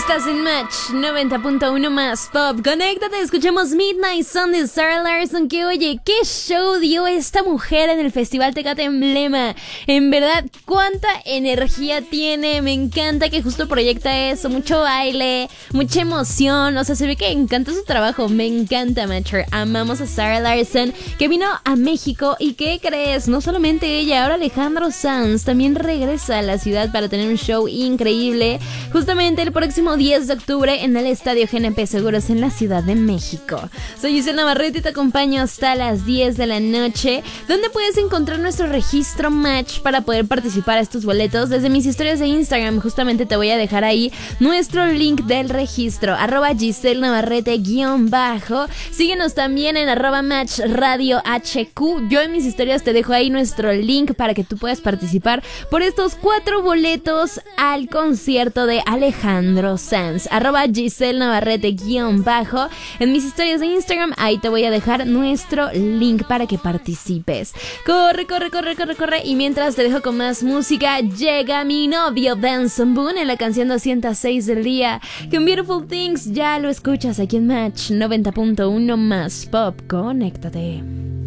Estás en Match 90.1 más Pop. Conéctate, escuchamos Midnight Sun de Sarah Larsson. Que oye, qué show dio esta mujer en el Festival Tecate Emblema. En verdad, cuánta energía tiene. Me encanta que justo proyecta eso. Mucho baile, mucha emoción. O sea, se ve que encanta su trabajo. Me encanta, Matcher. Amamos a Sarah Larsson, que vino a México. ¿Y qué crees? No solamente ella, ahora Alejandro Sanz también regresa a la ciudad para tener un show increíble. Justamente el próximo 10 de octubre en el Estadio GNP Seguros en la Ciudad de México. Soy Giselle Navarrete y te acompaño hasta las 10 de la noche, donde puedes encontrar nuestro registro Match para poder participar a estos boletos. Desde mis historias de Instagram justamente te voy a dejar ahí nuestro link del registro, @Giselle Navarrete _ síguenos también en @Match Radio HQ. Yo en mis historias te dejo ahí nuestro link para que tú puedas participar por estos 4 boletos al concierto de Alejandro Sanz, @Giselle Navarrete _ en mis historias de Instagram. Ahí te voy a dejar nuestro link para que participes. Corre, corre, corre, corre, corre. Y mientras te dejo con más música, llega mi novio Benson Boone en la canción 206 del día, con Beautiful Things. Ya lo escuchas aquí en Match 90.1 más Pop. Conéctate.